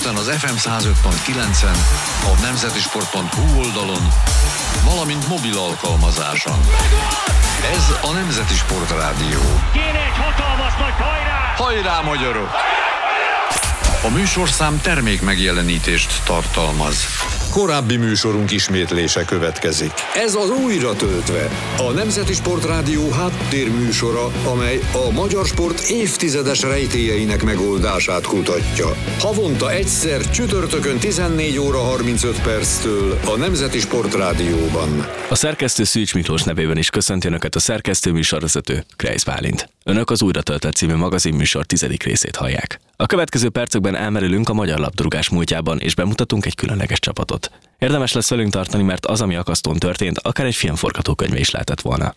Budapesten az FM 105.9-en, a nemzetisport.hu oldalon, valamint mobil alkalmazáson. Ez a Nemzeti Sport Rádió. Kéne egy hatalmas nagy hajrá! Hajrá, magyarok! A műsorszám termék megjelenítést tartalmaz. Korábbi műsorunk ismétlése következik. Ez az Újra töltve, a Nemzeti Sport Rádió háttérműsora, amely a magyar sport évtizedes rejtélyeinek megoldását kutatja. Havonta egyszer csütörtökön 14 óra 35 perctől a Nemzeti Sport Rádióban. A szerkesztő Szűcs Miklós nevében is köszönti Önöket a szerkesztő műsorvezető Kreisz Bálint. Önök az Újra töltött című magazinműsor 10. részét hallják. A következő percekben elmerülünk a magyar labdarúgás múltjában, és bemutatunk egy különleges csapatot. Érdemes lesz velünk tartani, mert az, ami akasztón történt, akár egy filmforgatókönyve is lehetett volna.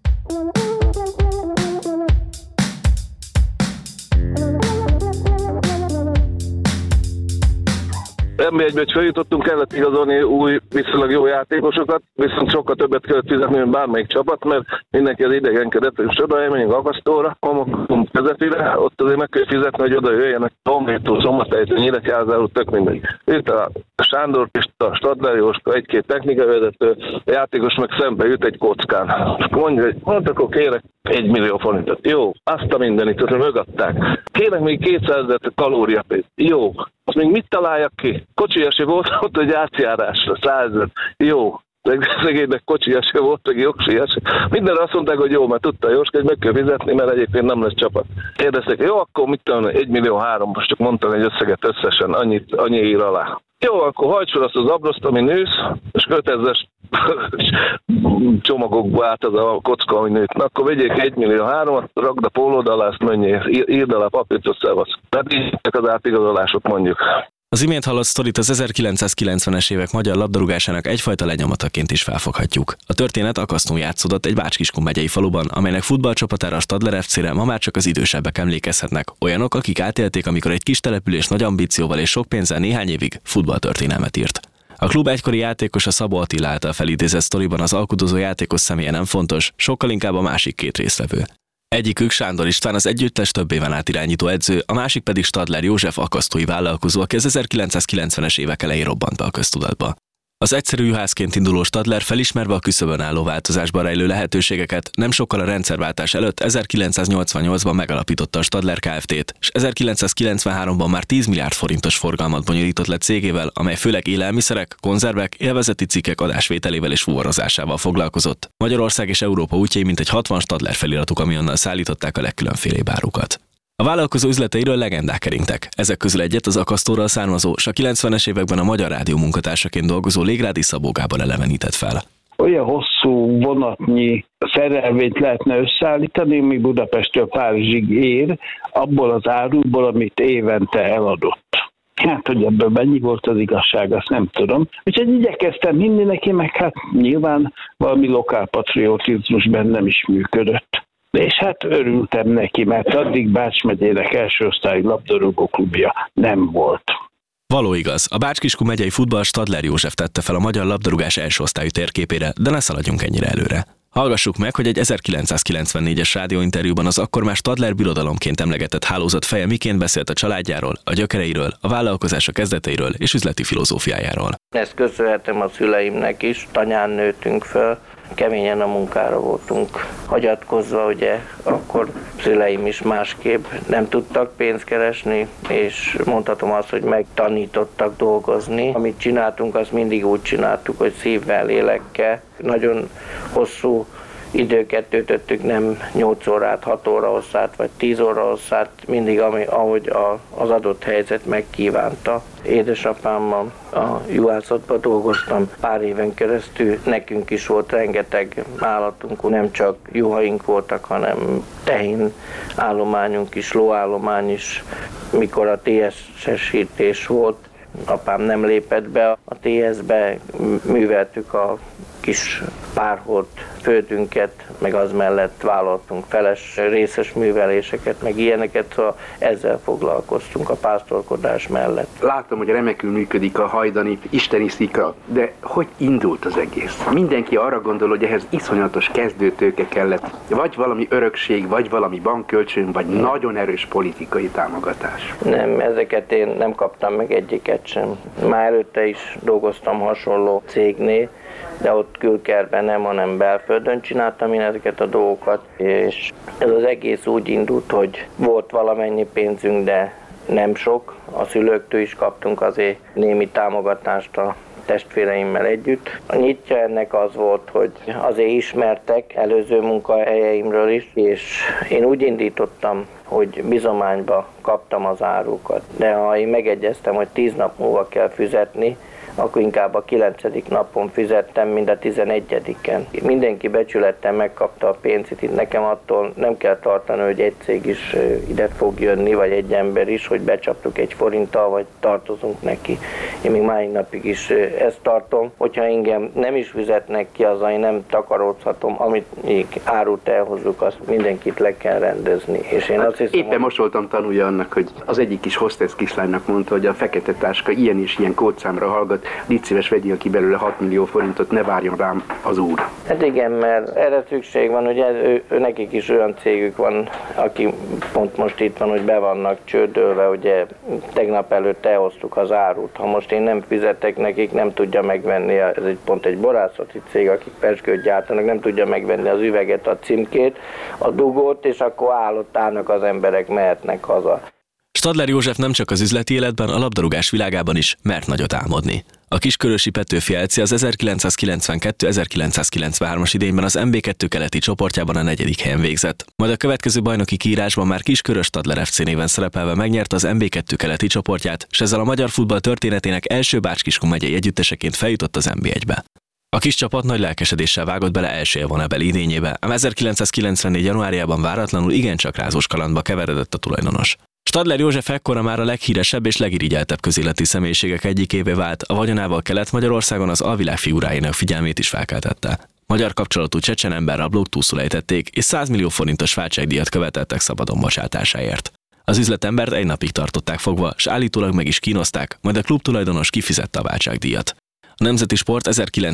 NB1-ben feljutottunk, kellett igazolni új, viszonylag jó játékosokat, viszont sokkal többet kellett fizetni, mint bármelyik csapat, mert mindenki az idegenkedett, és oda elmenjünk Akasztóra, Homokon közepére, ott azért meg kell fizetni, hogy oda jöjjenek Honvédtól, Szombathelytől, Nyíregyházáról, tök mindegy. Itt a Sándor Pista, Stadler Jóska, egy-két technikavezető, a játékos meg szembe jut egy kockán. És mondja, hogy hát akkor kérek 1 millió forintot. Jó, azt a mindenit, azt mögadták. Kérek még 200 000 kalóriapénzt. Jó. Azt még mit találjak ki? Kocsia se volt ott, hogy átjárásra, 100 000. Jó. Szegénynek kocsia se volt, meg jogsia se. Mindenre azt mondták, hogy jó, mert tudta Jóska, hogy meg kell fizetni, mert egyébként nem lesz csapat. Kérdezték, jó, akkor mit tudom, 1,3 millió, most csak mondtam egy összeget összesen, annyi ír alá. Jó, akkor hajts fel azt az abroszt, ami nősz, és kötezes csomagokba át az a kocka, ami nőtt. Na, akkor vegyék 1,3 millió, rakd a pólód alá, ezt menjél, írd alá papírt, azt szevasz. Tehát így az átigazolások mondjuk. Az imént hallott sztorit az 1990-es évek magyar labdarúgásának egyfajta lenyomataként is felfoghatjuk. A történet Akasztón játszódott egy Bács-Kiskun megyei faluban, amelynek futballcsapatára, a Stadler FC-re ma már csak az idősebbek emlékezhetnek. Olyanok, akik átélték, amikor egy kis település nagy ambícióval és sok pénzzel néhány évig futballtörténelmet írt. A klub egykori játékosa Szabó Attila által felidézett sztoriban az alkudozó játékos személye nem fontos, sokkal inkább a másik két résztvevő. Egyikük Sándor István, az együttes több éven át irányító edző, a másik pedig Stadler József, akasztói vállalkozó, aki az 1990-es évek elején robbant be a köztudatba. Az egyszerű juhászként induló Stadler felismerve a küszöbön álló változásban rejlő lehetőségeket nem sokkal a rendszerváltás előtt 1988-ban megalapította a Stadler Kft-t, és 1993-ban már 10 milliárd forintos forgalmat bonyolított le cégével, amely főleg élelmiszerek, konzervek, élvezeti cikkek adásvételével és fuvarozásával foglalkozott. Magyarország és Európa útjai mintegy 60 Stadler feliratú kamionnal szállították a legkülönfélébb árukat. A vállalkozó üzleteiről legendák keringtek. Ezek közül egyet az Akasztóról származó, s a 90-es években a Magyar Rádió munkatársaként dolgozó Légrádi Szabó Gábor elevenített fel. Olyan hosszú vonatnyi szerelvényt lehetne összeállítani, ami Budapesttől Párizsig ér, abból az árulból, amit évente eladott. Hát, hogy ebből mennyi volt az igazság, azt nem tudom. Úgyhogy igyekeztem hinni neki, meg hát nyilván valami lokálpatriotizmus bennem is működött. És hát örültem neki, mert addig Bács megyének első osztályú labdarúgó klubja nem volt. Való igaz, a Bács-Kiskun megyei futball Stadler József tette fel a magyar labdarúgás első osztályú térképére, de ne szaladjunk ennyire előre. Hallgassuk meg, hogy egy 1994-es rádióinterjúban az akkor már Stadler birodalomként emlegetett hálózat feje miként beszélt a családjáról, a gyökereiről, a vállalkozása kezdeteiről és üzleti filozófiájáról. Ezt köszönhetem a szüleimnek is, tanyán nőttünk föl, keményen a munkára voltunk hagyatkozva, ugye akkor szüleim is másképp nem tudtak pénzt keresni, és mondhatom azt, hogy megtanítottak dolgozni. Amit csináltunk, azt mindig úgy csináltuk, hogy szívvel, lélekkel. Nagyon hosszú időket töltöttük, nem 8 órát, 6 óra hosszát, vagy 10 óra hosszát, mindig ahogy az adott helyzet megkívánta. Édesapámmal a juhászatban dolgoztam pár éven keresztül, nekünk is volt rengeteg állatunk, nem csak juhaink voltak, hanem tehén állományunk is, lóállomány is. Mikor a TS-esítés volt, apám nem lépett be a TS-be, műveltük a kis párholt földünket, meg az mellett vállaltunk feles részes műveléseket, meg ilyeneket, szóval ezzel foglalkoztunk a pásztorkodás mellett. Látom, hogy remekül működik a hajdani isteni szikra, de hogy indult az egész? Mindenki arra gondol, hogy ehhez iszonyatos kezdőtőke kellett, vagy valami örökség, vagy valami bankkölcsön, vagy nagyon erős politikai támogatás. Nem, ezeket én nem kaptam meg egyiket sem. Már előtte is dolgoztam hasonló cégnél, de ott külkerben nem, hanem belföldön csináltam én ezeket a dolgokat, és ez az egész úgy indult, hogy volt valamennyi pénzünk, de nem sok. A szülőktől is kaptunk azért némi támogatást a testvéreimmel együtt. A nyitja ennek az volt, hogy azért ismertek előző munkahelyeimről is, és én úgy indítottam, hogy bizományba kaptam az árukat. De ha én megegyeztem, hogy 10 nap múlva kell fizetni, akkor inkább a 9. napon fizettem, mint a 11-en. Mindenki becsülettel megkapta a pénzét, itt nekem attól nem kell tartani, hogy egy cég is ide fog jönni, vagy egy ember is, hogy becsaptuk 1 forinttal, vagy tartozunk neki. Én még máig napig is ezt tartom, hogyha engem nem is fizetnek ki, azzal én nem takarózhatom, amit még árut elhozzuk, azt mindenkit le kell rendezni. És én azt hiszem, éppen most voltam tanulja annak, hogy az egyik kis hostess kislánynak mondta, hogy a fekete táska ilyen és ilyen kódszámra hallgat, légy szíves, vegyél ki belőle 6 millió forintot, ne várjon rám az úr. Hát igen, mert erre szükség van, ugye nekik is olyan cégük van, aki pont most itt van, hogy be vannak csődölve, ugye tegnap előtt elhoztuk az árut. Ha most én nem fizetek nekik, nem tudja megvenni, ez pont egy borászati cég, akik pezsgőt gyártanak, nem tudja megvenni az üveget, a címkét, a dugót, és akkor állnak az emberek, mehetnek haza. Stadler József nem csak az üzleti életben, a labdarúgás világában is mert nagyot álmodni. A kiskörösi Petőfi Elci az 1992-1993-as idényben az MB2 keleti csoportjában a 4. helyen végzett. Majd a következő bajnoki kiírásban már Kiskörös Stadler FC néven szerepelve megnyerte az MB2 keleti csoportját, és ezzel a magyar futball történetének első Bács-Kiskun megyei együtteseként feljutott az MB1-be. A kis csapat nagy lelkesedéssel vágott bele első élvonabeli idényébe, ám 1994. januárjában váratlanul igencsak rázós kalandba keveredett a tulajdonos. Stadler József ekkora már a leghíresebb és legirigyeltebb közéleti személyiségek egyikévé vált, a vagyonával Kelet-Magyarországon az alvilág figuráinak figyelmét is felkeltette. Magyar kapcsolatú csecsen emberrablók túlszul ejtették, és 100 millió forintos váltságdíjat követeltek szabadon bocsátásáért. Az üzletembert egy napig tartották fogva, s állítólag meg is kínozták, majd a klub tulajdonos kifizette a váltságdíjat. A Nemzeti Sport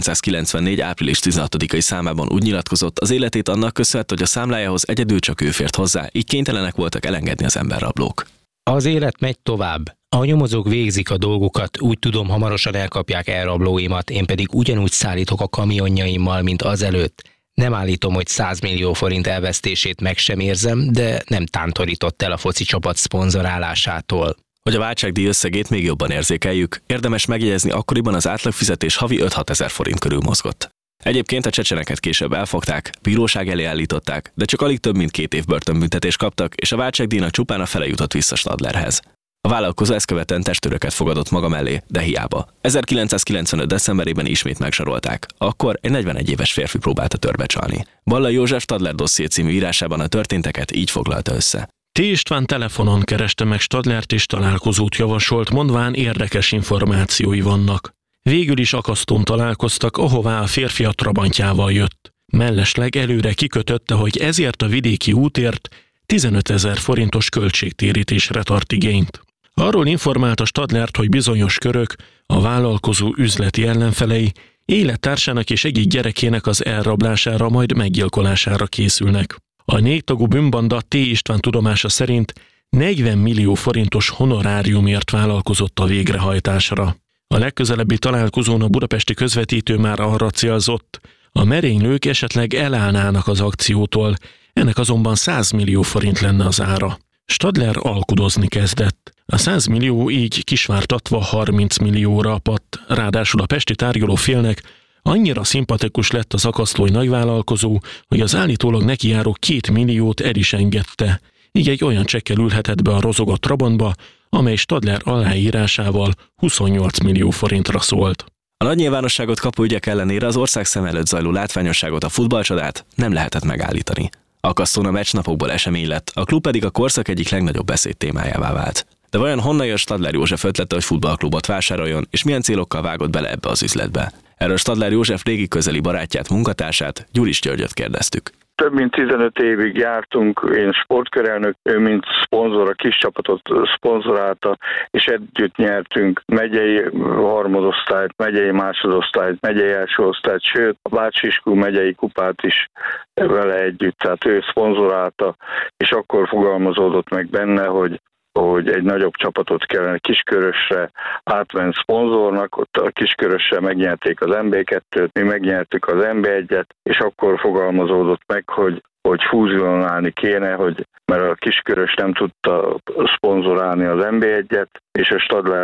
1994. április 16-ai számában úgy nyilatkozott, az életét annak köszönhette, hogy a számlájához egyedül csak ő fért hozzá, így kénytelenek voltak elengedni az emberrablók. Az élet megy tovább. A nyomozók végzik a dolgukat, úgy tudom, hamarosan elkapják elrablóimat, én pedig ugyanúgy szállítok a kamionjaimmal, mint azelőtt. Nem állítom, hogy 100 millió forint elvesztését meg sem érzem, de nem tántorított el a foci csapat szponzorálásától. Hogy a váltságdíj összegét még jobban érzékeljük, érdemes megjegyezni, akkoriban az átlagfizetés havi 5-6 ezer forint körül mozgott. Egyébként a csecseneket később elfogták, bíróság elé állították, de csak alig több mint 2 év börtönbüntetést kaptak, és a váltságdíjnak csupán a fele jutott vissza Stadlerhez. A vállalkozó ezt követően testőröket fogadott maga mellé, de hiába. 1995. decemberében ismét megzsarolták. Akkor egy 41 éves férfi próbálta törbe csalni. Ballai József Stadler dosszié című írásában a történteket így foglalta össze. T. István telefonon kereste meg Stadlert és találkozót javasolt, mondván érdekes információi vannak. Végül is akasztón találkoztak, ahová a férfi a trabantjával jött. Mellesleg előre kikötötte, hogy ezért a vidéki útért 15 000 forintos költségtérítésre tart igényt. Arról informálta Stadlert, hogy bizonyos körök, a vállalkozó üzleti ellenfelei élettársának és egyik gyerekének az elrablására, majd meggyilkolására készülnek. A 4 tagú bűnbanda T. István tudomása szerint 40 millió forintos honoráriumért vállalkozott a végrehajtásra. A legközelebbi találkozón a budapesti közvetítő már arra célzott, a merénylők esetleg elállnának az akciótól, ennek azonban 100 millió forint lenne az ára. Stadler alkudozni kezdett. A 100 millió így kisvártatva 30 millióra apadt, ráadásul a pesti tárgyaló félnek annyira szimpatikus lett az akasztói nagyvállalkozó, hogy az állítólag nekijáró 2 milliót el is engedte. Így egy olyan csekkel ülhetett be a rozogott Trabantba, amely Stadler aláírásával 28 millió forintra szólt. A nagy nyilvánosságot kapó ügyek ellenére az ország szem előtt zajló látványosságot, a futballcsodát nem lehetett megállítani. Akasztón a meccsnapokból esemény lett, a klub pedig a korszak egyik legnagyobb beszédtémájává vált. De vajon honnan jött Stadler József ötlete, hogy futballklubot vásároljon, és milyen célokkal vágott bele ebbe az üzletbe? Erről Stadler József régi közeli barátját, munkatársát, Gyuris Györgyöt kérdeztük. Több mint 15 évig jártunk, én sportkörelnök, ő mint szponzor a kis csapatot szponzorálta, és együtt nyertünk megyei harmadosztályt, megyei másodosztályt, megyei első osztályt, sőt a Bács-Kiskun megyei kupát is vele együtt, tehát ő szponzorálta, és akkor fogalmazódott meg benne, hogy egy nagyobb csapatot kellene Kiskörösre átvenni szponzornak, ott a Kiskörösre megnyerték az MB2-t, mi megnyertük az MB1-et, és akkor fogalmazódott meg, hogy fúzionálni kéne, mert a Kiskörös nem tudta szponzorálni az MB1-et, és a Stadler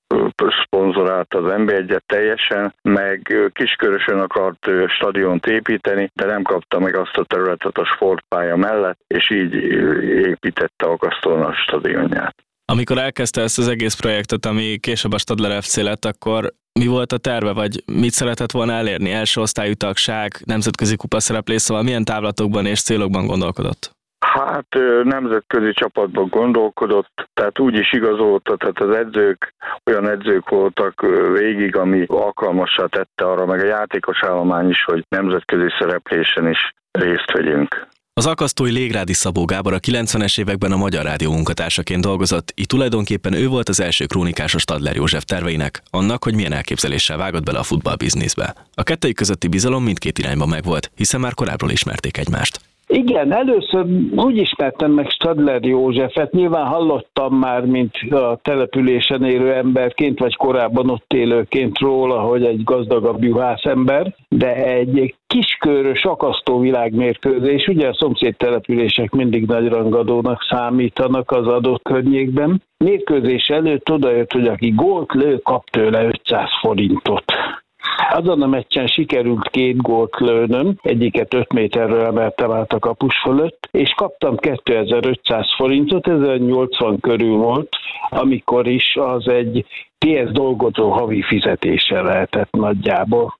szponzorálta az MB1-et teljesen, meg Kiskörösön akart stadiont építeni, de nem kapta meg azt a területet a sportpálya mellett, és így építette Akasztón a stadionját. Amikor elkezdte ezt az egész projektet, ami később a Stadler FC lett, akkor mi volt a terve, vagy mit szeretett volna elérni? Első osztályú tagság, nemzetközi kupaszereplés, szóval milyen távlatokban és célokban gondolkodott? Hát nemzetközi csapatban gondolkodott, tehát úgy is igazolta, tehát az edzők olyan edzők voltak végig, ami alkalmassá tette arra, meg a játékos állomány is, hogy nemzetközi szereplésen is részt vegyünk. Az akasztói Légrádi Szabó Gábor a 90-es években a Magyar Rádió munkatársaként dolgozott, így tulajdonképpen ő volt az első krónikás a Stadler József terveinek, annak, hogy milyen elképzeléssel vágott bele a futballbizniszbe. A kettőjük közötti bizalom mindkét irányba megvolt, hiszen már korábbról ismerték egymást. Igen, először úgy ismertem meg Stadler Józsefet, nyilván hallottam már, mint a településen élő emberként, vagy korábban ott élőként róla, hogy egy gazdagabb juhászember, de egy kiskörös akasztó világmérkőzés, ugye a szomszéd települések mindig nagy rangadónak számítanak az adott környékben. Mérkőzés előtt odajött, hogy aki gólt lő, kap tőle 500 forintot. Azon a meccsen sikerült 2 gólt lőnöm, egyiket 5 méterről emeltem át a kapus fölött, és kaptam 2500 forintot, ez 80 körül volt, amikor is az egy PS dolgozó havi fizetése lehetett nagyjából.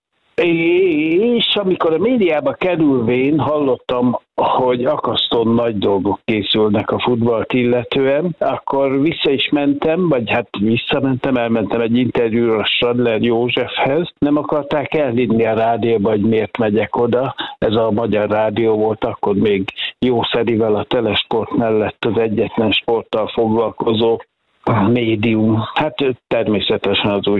És amikor a médiába kerülvén hallottam, hogy Akasztón nagy dolgok készülnek a futballt illetően, akkor elmentem egy interjúra a Stadler Józsefhez. Nem akarták elhinni a rádióba, hogy miért megyek oda. Ez a Magyar Rádió volt akkor még jószerivel a Telesport mellett az egyetlen sporttal foglalkozó médium. Hát természetesen az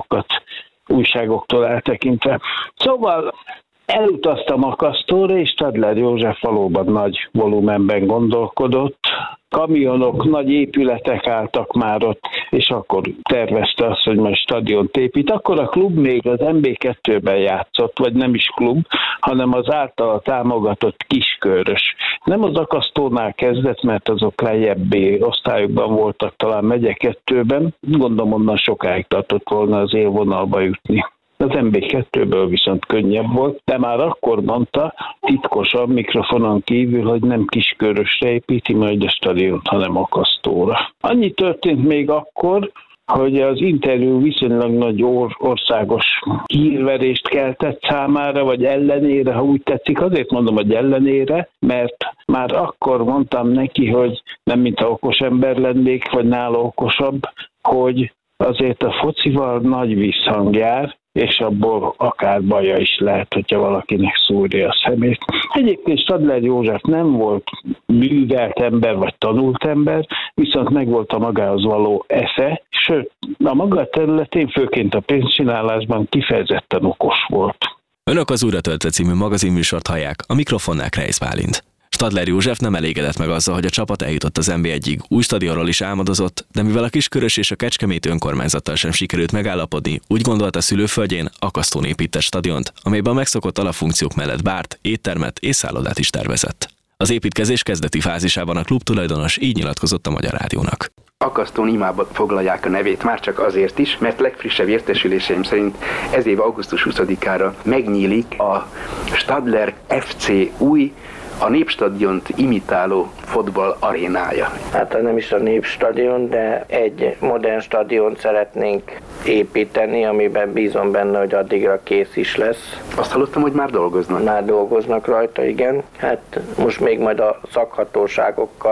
újságoktól eltekintve. Szóval elutaztam Akasztóra, és Stadler József valóban nagy volumenben gondolkodott. Kamionok, nagy épületek álltak már ott, és akkor tervezte azt, hogy majd stadiont épít. Akkor a klub még az MB2-ben játszott, vagy nem is klub, hanem az általa támogatott Kiskörös. Nem az Akasztónál kezdett, mert azok lejjebbi osztályokban voltak, talán megye 2-ben. Gondolom, onnan sokáig tartott volna az élvonalba jutni. Az MB2-ből viszont könnyebb volt, de már akkor mondta titkosan mikrofonon kívül, hogy nem Kiskörösre építi majd a stadiont, hanem Akasztóra. Annyi történt még akkor, hogy az interjú viszonylag nagy országos hírverést keltett számára, vagy ellenére, ha úgy tetszik. Azért mondom, hogy ellenére, mert már akkor mondtam neki, hogy nem mintha okos ember lennék, vagy nála okosabb, hogy azért a focival nagy visszhang jár, és abból akár baja is lehet, hogyha valakinek szúrja a szemét. Egyébként Stadler József nem volt művelt ember, vagy tanult ember, viszont megvolt a magához való esze, sőt, a maga területén, főként a pénzcsinálásban kifejezetten okos volt. Önök az Újra töltve című magazinműsort hallják, a mikrofonnál Kreisz Bálint. Stadler József nem elégedett meg azzal, hogy a csapat eljutott az NB1-ig, új stadionról is álmodozott, de mivel a Kiskörös és a Kecskeméti önkormányzattal sem sikerült megállapodni, úgy gondolta szülőföldjén Akasztón épített stadiont, amelyben a megszokott alapfunkciók mellett bárt, éttermet és szállodát is tervezett. Az építkezés kezdeti fázisában a klub tulajdonos így nyilatkozott a Magyar Rádiónak. Akasztón imába foglalják a nevét, már csak azért is, mert legfrissebb értesüléseim szerint ez év augusztus 20-ára megnyílik a Stadler FC új, a Népstadiont imitáló fotball arénája. Hát nem is a Népstadion, de egy modern stadiont szeretnénk építeni, amiben bízom benne, hogy addigra kész is lesz. Azt hallottam, hogy már dolgoznak. Már dolgoznak rajta, igen. Hát most még majd a szakhatóságokkal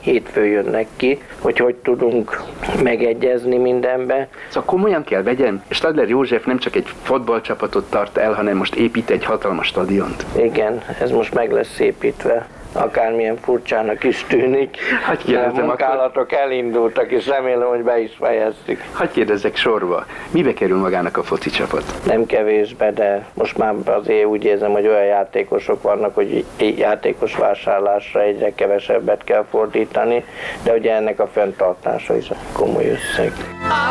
hétfőn jönnek ki, hogy tudunk megegyezni mindenbe. Szóval komolyan kell vegyem, Stadler József nem csak egy fotballcsapatot tart el, hanem most épít egy hatalmas stadiont. Igen, ez most meg lesz építve. Akármilyen furcsának is tűnik, a munkálatok elindultak, és remélem, hogy be is fejezzük. Hadd kérdezzek sorba, mibe kerül magának a foci csapat? Nem kevésbe, de most már azért úgy érzem, hogy olyan játékosok vannak, hogy játékos vásárlásra egyre kevesebbet kell fordítani, de ugye ennek a fenntartása is komoly összeg.